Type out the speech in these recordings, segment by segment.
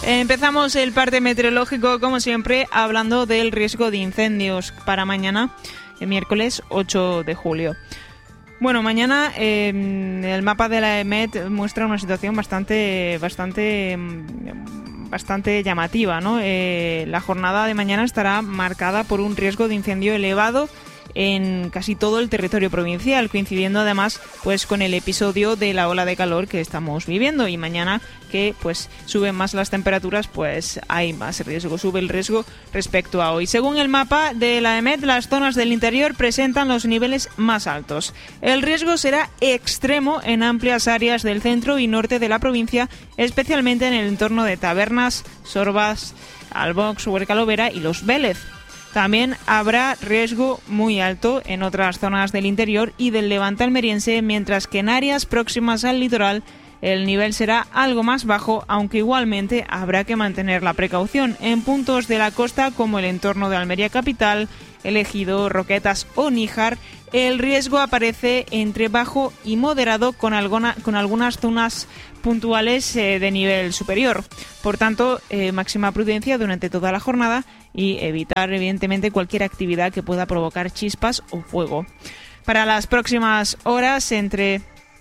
Empezamos el parte meteorológico, como siempre, hablando del riesgo de incendios para mañana, el miércoles 8 de julio. Bueno, mañana el mapa de la EMET muestra una situación bastante llamativa, ¿no? La jornada de mañana estará marcada por un riesgo de incendio elevado en casi todo el territorio provincial, coincidiendo además pues con el episodio de la ola de calor que estamos viviendo, y mañana que pues suben más las temperaturas, pues hay más riesgo, sube el riesgo respecto a hoy. Según el mapa de la EMET, las zonas del interior presentan los niveles más altos. El riesgo será extremo en amplias áreas del centro y norte de la provincia, especialmente en el entorno de Tabernas, Sorbas, Albox, Huerca-Lovera y Los Vélez. También habrá riesgo muy alto en otras zonas del interior y del levante almeriense, mientras que en áreas próximas al litoral el nivel será algo más bajo, aunque igualmente habrá que mantener la precaución. En puntos de la costa como el entorno de Almería capital, El Ejido, Roquetas o Níjar, el riesgo aparece entre bajo y moderado con algunas zonas puntuales de nivel superior. Por tanto, máxima prudencia durante toda la jornada y evitar evidentemente cualquier actividad que pueda provocar chispas o fuego. Para las próximas horas, entre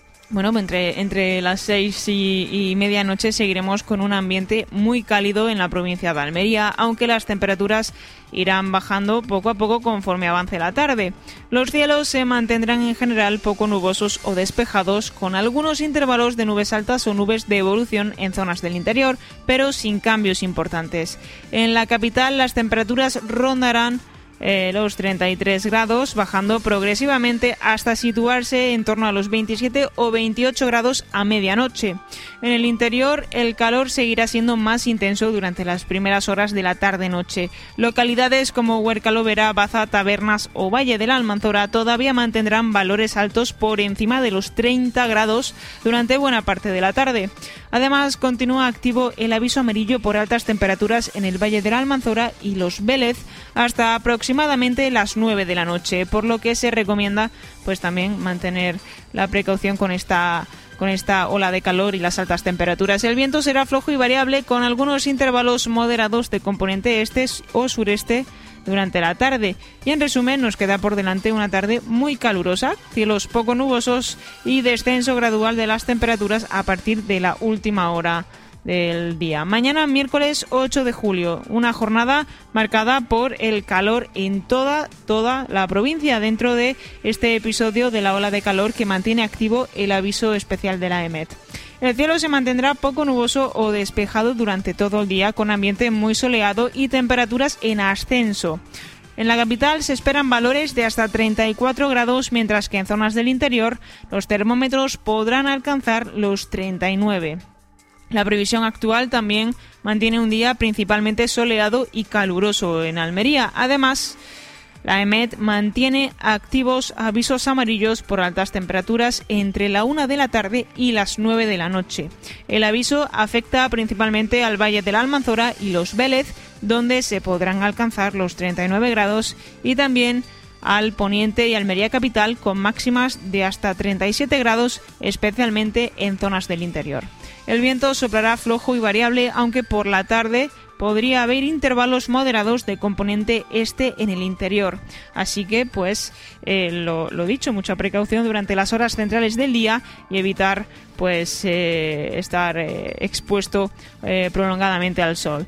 las 6 y medianoche seguiremos con un ambiente muy cálido en la provincia de Almería, aunque las temperaturas irán bajando poco a poco conforme avance la tarde. Los cielos se mantendrán en general poco nubosos o despejados, con algunos intervalos de nubes altas o nubes de evolución en zonas del interior, pero sin cambios importantes. En la capital las temperaturas rondarán los 33 grados, bajando progresivamente hasta situarse en torno a los 27 o 28 grados a medianoche. En el interior, el calor seguirá siendo más intenso durante las primeras horas de la tarde-noche. Localidades como Huerca-Lovera, Baza, Tabernas o Valle de la Almanzora todavía mantendrán valores altos por encima de los 30 grados durante buena parte de la tarde. Además, continúa activo el aviso amarillo por altas temperaturas en el Valle de la Almanzora y Los Vélez hasta aproximadamente las 9 de la noche, por lo que se recomienda pues también mantener la precaución con esta ola de calor y las altas temperaturas. El viento será flojo y variable, con algunos intervalos moderados de componente este o sureste durante la tarde. Y en resumen, nos queda por delante una tarde muy calurosa, cielos poco nubosos y descenso gradual de las temperaturas a partir de la última hora del día. Mañana, miércoles 8 de julio, una jornada marcada por el calor en toda la provincia, dentro de este episodio de la ola de calor que mantiene activo el aviso especial de la EMET. El cielo se mantendrá poco nuboso o despejado durante todo el día, con ambiente muy soleado y temperaturas en ascenso. En la capital se esperan valores de hasta 34 grados, mientras que en zonas del interior los termómetros podrán alcanzar los 39. La previsión actual también mantiene un día principalmente soleado y caluroso en Almería. Además, la EMET mantiene activos avisos amarillos por altas temperaturas entre la 1 de la tarde y las 9 de la noche. El aviso afecta principalmente al Valle de la Almanzora y Los Vélez, donde se podrán alcanzar los 39 grados, y también al poniente y Almería capital, con máximas de hasta 37 grados, especialmente en zonas del interior. El viento soplará flojo y variable, aunque por la tarde podría haber intervalos moderados de componente este en el interior. Así que, lo dicho, mucha precaución durante las horas centrales del día y evitar, estar expuesto prolongadamente al sol.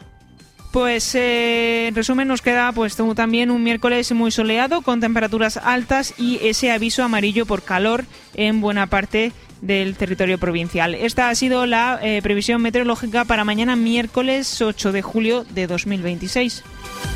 En resumen, nos queda también un miércoles muy soleado, con temperaturas altas y ese aviso amarillo por calor en buena parte del territorio provincial. Esta ha sido la previsión meteorológica para mañana, miércoles 8 de julio de 2026.